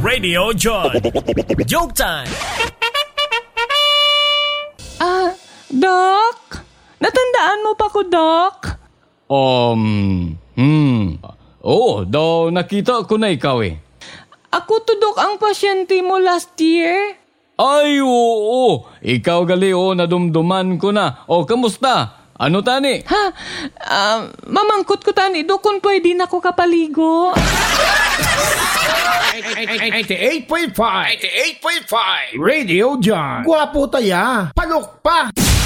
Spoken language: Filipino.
Radio John. Joke time! Doc? Natandaan mo pa ko, Doc? Nakita ko na ikaw eh. Ako to, Doc, ang pasyente mo last year. Ay, oo. Ikaw gali, nadumduman ko na. kamusta? Ano tani? Mamangkot ko tani, Doc, kung pwede na ko kapaligo. 88.5 Radio John. Gwapo taya, palok pa.